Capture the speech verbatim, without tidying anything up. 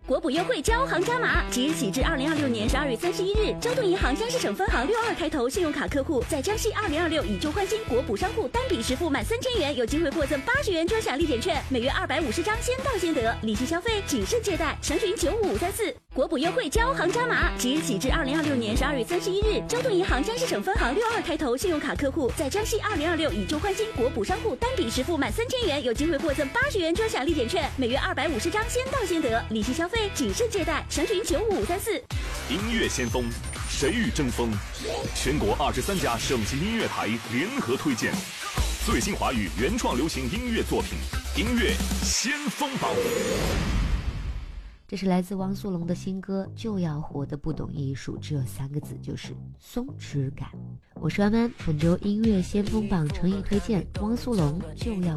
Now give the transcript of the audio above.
国补优惠交行加码，即日起至二零二六年十二月三十一日，交通银行江西省分行六二开头信用卡客户在江西二零二六以旧换新国补商户单笔实付满三千元，有机会获赠八十元专享立减券，每月二百五十张，先到先得，利息消费谨慎借贷，详询九五五三四。国补优惠交行加码，即日起至二零二六年十二月三十一日，交通银行江西省分行六二开头信用卡客户在江西二零二六以旧换新国补商户单笔实付满三千元，有机会获赠八十元专享立减券，每月二百五十张，先到先得，利息消费谨慎借贷，详询九五五三四。 音乐先锋，谁与争锋？全国二十三家省级音乐台联合推荐最新华语原创流行音乐作品，音乐先锋榜。 这是来自汪苏泷的新歌《就要活得不懂艺术》，只有三个字，就是松弛感。我是安安，本周音乐先锋榜诚意推荐汪苏泷《就要